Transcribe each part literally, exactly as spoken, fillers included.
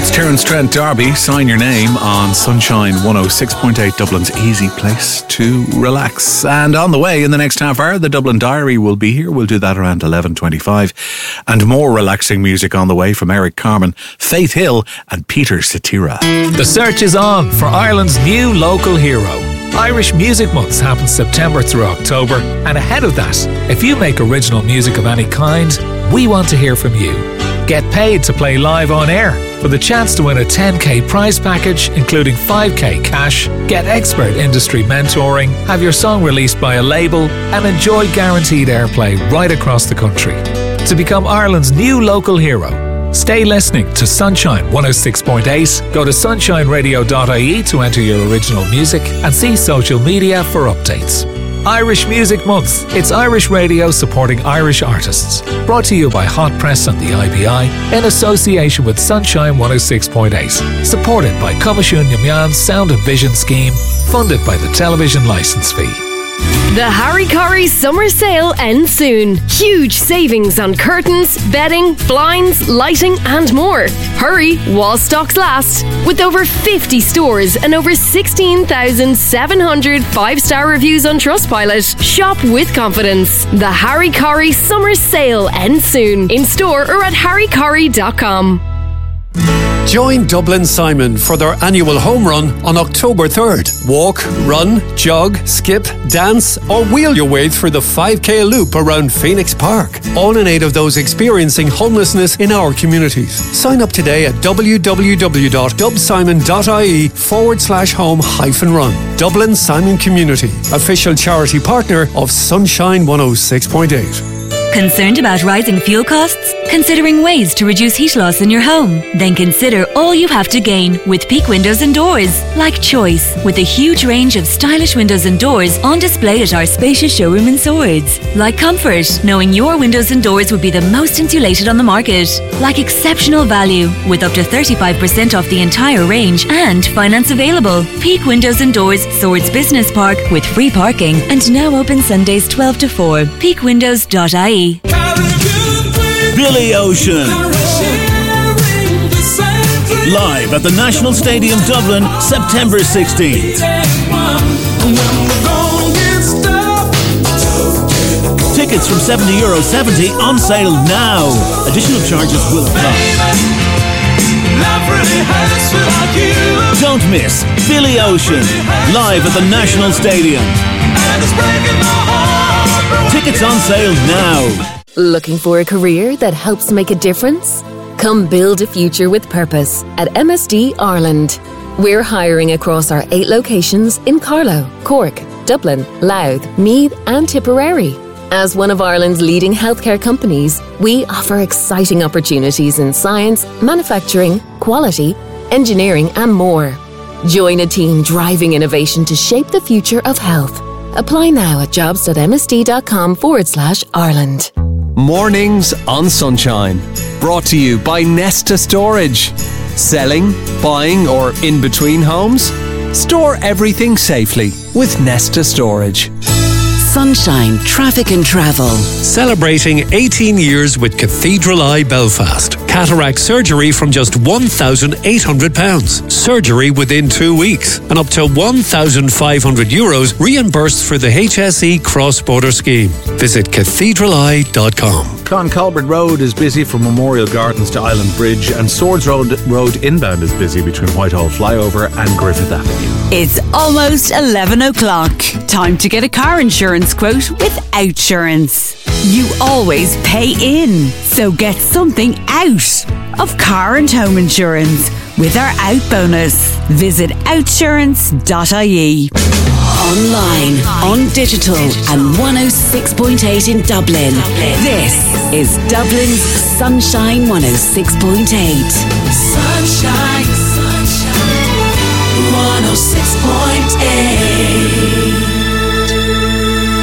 That's Terence Trent D'Arby, Sign Your Name on Sunshine one oh six point eight, Dublin's easy place to relax. And on the way in the next half hour, the Dublin Diary will be here. We'll do that around eleven twenty-five. And more relaxing music on the way from Eric Carmen, Faith Hill and Peter Cetera. The search is on for Ireland's new local hero. Irish Music Month happens September through October, and ahead of that, if you make original music of any kind, we want to hear from you. Get paid to play live on air for the chance to win a ten K prize package, including five K cash, get expert industry mentoring, have your song released by a label, and enjoy guaranteed airplay right across the country. To become Ireland's new local hero, stay listening to Sunshine one oh six point eight. Go to sunshine radio dot I E to enter your original music and see social media for updates. Irish Music Month. It's Irish radio supporting Irish artists. Brought to you by Hot Press and the I B I in association with Sunshine one oh six point eight. Supported by Comisiún Yumyan's Sound and Vision Scheme. Funded by the television licence fee. The Harry Corrie summer sale ends soon. Huge savings on curtains, bedding, blinds, lighting and more. Hurry while stocks last. With over fifty stores and over sixteen thousand seven hundred five-star reviews on Trustpilot, shop with confidence. The Harry Corrie summer sale ends soon. In store or at harry corrie dot com. Join Dublin Simon for their annual home run on October third. Walk, run, jog, skip, dance or wheel your way through the five K loop around Phoenix Park. All in aid of those experiencing homelessness in our communities. Sign up today at www.dubsimon.ie forward slash home hyphen run. Dublin Simon Community, official charity partner of Sunshine one oh six point eight. Concerned about rising fuel costs? Considering ways to reduce heat loss in your home? Then consider all you have to gain with Peak Windows and Doors. Like choice, with a huge range of stylish windows and doors on display at our spacious showroom in Swords. Like comfort, knowing your windows and doors would be the most insulated on the market. Like exceptional value, with up to thirty-five percent off the entire range and finance available. Peak Windows and Doors, Swords Business Park, with free parking and now open Sundays twelve to four. peak windows dot I E. Billy Ocean, live at the National Stadium Dublin, September sixteenth. Tickets from seventy euro seventy on sale now. Additional charges will apply. Don't miss Billy Ocean, live at the National Stadium. Tickets on sale now. Looking for a career that helps make a difference? Come build a future with purpose at M S D Ireland. We're hiring across our eight locations in Carlow, Cork, Dublin, Louth, Meath and Tipperary. As one of Ireland's leading healthcare companies, we offer exciting opportunities in science, manufacturing, quality, engineering and more. Join a team driving innovation to shape the future of health. Apply now at jobs.msd.com forward slash Ireland. Mornings on Sunshine. Brought to you by Nesta Storage. Selling, buying or in between homes? Store everything safely with Nesta Storage. Sunshine Traffic and Travel. Celebrating eighteen years with Cathedral Eye Belfast. Cataract surgery from just one thousand eight hundred pounds. Surgery within two weeks. And up to one thousand five hundred euros reimbursed for the H S E cross-border scheme. Visit cathedral eye dot com. Clonculbert Road is busy from Memorial Gardens to Island Bridge, and Swords Road, Road inbound is busy between Whitehall Flyover and Griffith Avenue. It's almost eleven o'clock. Time to get a car insurance quote with Outsurance. You always pay in, so get something out of car and home insurance with our Out bonus. Visit outsurance dot I E. Online, on digital and one oh six point eight in Dublin. This is Dublin's Sunshine one oh six point eight. Sunshine, sunshine, one oh six point eight. With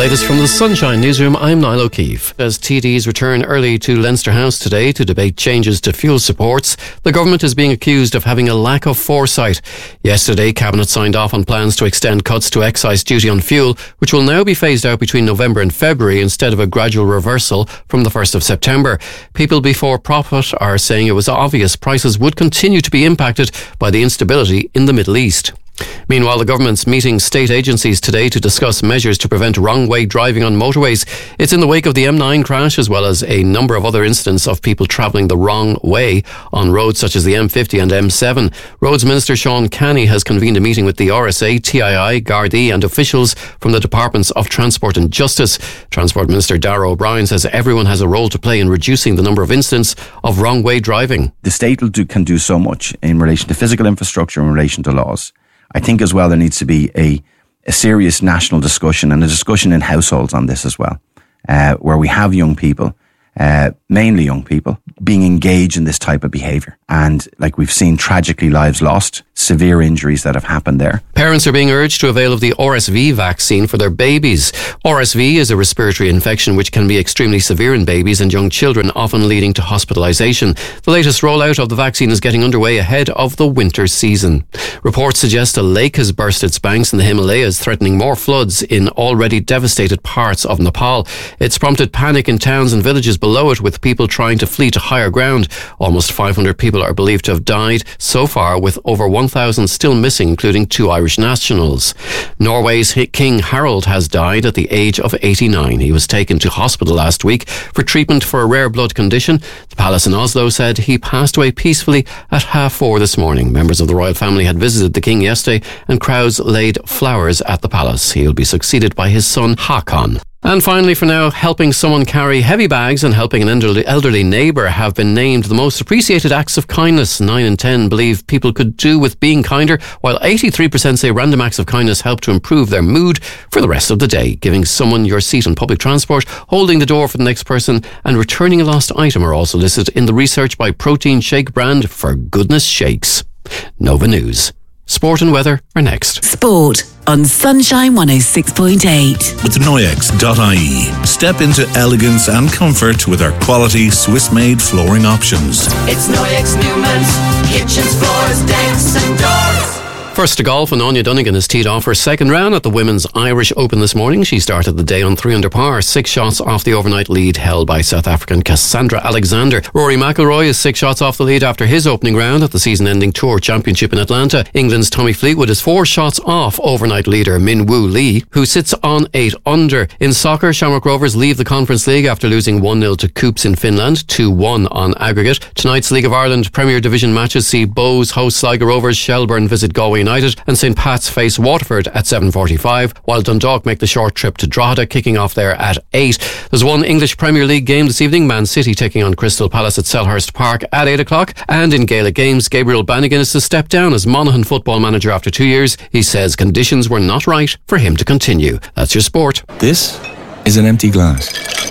latest from the Sunshine Newsroom, I'm Niall O'Keefe. As T Ds return early to Leinster House today to debate changes to fuel supports, the government is being accused of having a lack of foresight. Yesterday, Cabinet signed off on plans to extend cuts to excise duty on fuel, which will now be phased out between November and February instead of a gradual reversal from the first of September. People before profit are saying it was obvious prices would continue to be impacted by the instability in the Middle East. Meanwhile, the government's meeting state agencies today to discuss measures to prevent wrong-way driving on motorways. It's in the wake of the M nine crash, as well as a number of other incidents of people travelling the wrong way on roads such as the M fifty and M seven. Roads Minister Sean Canny has convened a meeting with the R S A, T I I, Gardaí and officials from the Departments of Transport and Justice. Transport Minister Darragh O'Brien says everyone has a role to play in reducing the number of incidents of wrong-way driving. The state will do, can do so much in relation to physical infrastructure, in relation to laws. I think as well there needs to be a, a serious national discussion and a discussion in households on this as well, uh, where we have young people, uh, mainly young people, being engaged in this type of behaviour. And like we've seen, tragically lives lost, severe injuries that have happened there. Parents are being urged to avail of the R S V vaccine for their babies. R S V is a respiratory infection which can be extremely severe in babies and young children, often leading to hospitalisation. The latest rollout of the vaccine is getting underway ahead of the winter season. Reports suggest a lake has burst its banks in the Himalayas, threatening more floods in already devastated parts of Nepal. It's prompted panic in towns and villages below it, with people trying to flee to higher ground. Almost five hundred people are believed to have died so far, with over one thousand still missing, including two Irish nationals. Norway's King Harald has died at the age of eighty-nine. He was taken to hospital last week for treatment for a rare blood condition. The palace in Oslo said he passed away peacefully at half four this morning. Members of the royal family had visited the king yesterday and crowds laid flowers at the palace. He will be succeeded by his son Haakon. And finally, for now, helping someone carry heavy bags and helping an elderly, elderly neighbour have been named the most appreciated acts of kindness. Nine in ten believe people could do with being kinder, while eighty-three percent say random acts of kindness help to improve their mood for the rest of the day. Giving someone your seat on public transport, holding the door for the next person, and returning a lost item are also listed in the research by protein shake brand For Goodness Shakes. Nova News. Sport and weather are next. Sport on Sunshine one oh six point eight. With Noyex dot I E. Step into elegance and comfort with our quality Swiss-made flooring options. It's Noyex Newman's kitchens, floors, decks and doors. First to golf, and Anya Dunnigan is teed off her second round at the Women's Irish Open this morning. She started the day on three under par, six shots off the overnight lead held by South African Cassandra Alexander. Rory McIlroy is six shots off the lead after his opening round at the season-ending Tour Championship in Atlanta. England's Tommy Fleetwood is four shots off overnight leader Min Woo Lee, who sits on eight under. In soccer, Shamrock Rovers leave the Conference League after losing one nil to Coops in Finland, two one on aggregate. Tonight's League of Ireland Premier Division matches see Bows host Sligo Rovers, Shelbourne visit Galway United, and St Pat's face Waterford at seven forty-five, while Dundalk make the short trip to Drogheda, kicking off there at eight. There's one English Premier League game this evening, Man City taking on Crystal Palace at Selhurst Park at eight o'clock, and in Gaelic games, Gabriel Bannigan is to step down as Monaghan football manager after two years. He says conditions were not right for him to continue. That's your sport. This is an empty glass,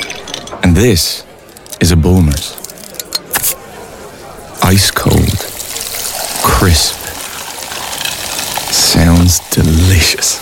and this is a Bulmers. Ice cold, crisp. Sounds delicious.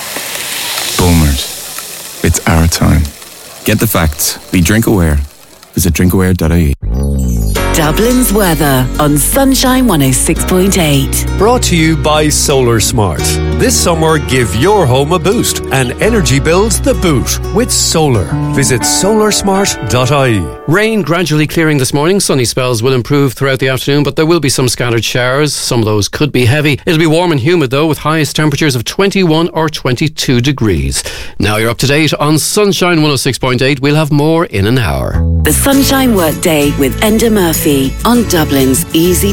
Bulmers. It's our time. Get the facts. Be drink aware. Visit drink aware dot I E. Dublin's weather on Sunshine one oh six point eight. Brought to you by Solar Smart. This summer, give your home a boost and energy bills the boot with solar. Visit solar smart dot I E. Rain gradually clearing this morning. Sunny spells will improve throughout the afternoon, but there will be some scattered showers. Some of those could be heavy. It'll be warm and humid though, with highest temperatures of twenty-one or twenty-two degrees. Now you're up to date on Sunshine one oh six point eight. We'll have more in an hour. The Sunshine Workday with Enda Murphy on Dublin's Easy